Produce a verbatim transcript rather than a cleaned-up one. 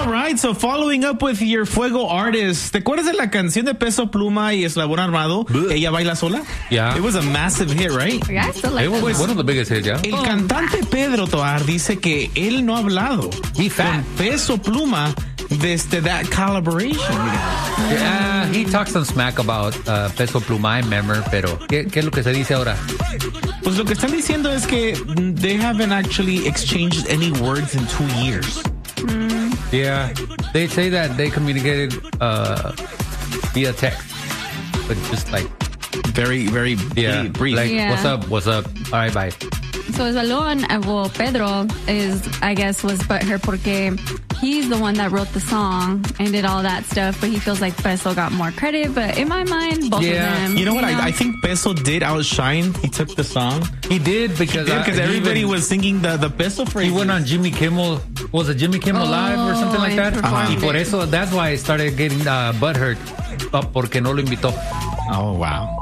All right, so following up with your Fuego artist, ¿te acuerdas de la canción de Peso Pluma y Eslabón Armado? Blech. Ella baila sola. Yeah. It was a massive hit, right? Yeah, I still like It was that one of the biggest hits, yeah. El cantante Pedro Toar dice que él no ha hablado He fat. con Peso Pluma desde that collaboration. Yeah, he talks some smack about uh, Peso Pluma, I remember, pero ¿qué, ¿qué es lo que se dice ahora? Pues lo que están diciendo es que they haven't actually exchanged any words in two years. Yeah, they say that they communicated uh, via text, but just like, Very, very yeah, brief. like, Yeah. what's up, what's up, all right, bye. So Eslabón, uh, well, Pedro is, I guess, was butthurt porque he's the one that wrote the song and did all that stuff, but he feels like Peso got more credit. But in my mind, both Yeah. of them. You know what? I, I think Peso did outshine. He took the song. He did because Because I- he everybody even- was singing the, the Peso phrase. He went on Jimmy Kimmel. Was it Jimmy Kimmel Oh, Live or something like and that? performed Y por it. eso, that's why I started getting uh, butthurt, uh, porque no lo invitó. Oh, wow.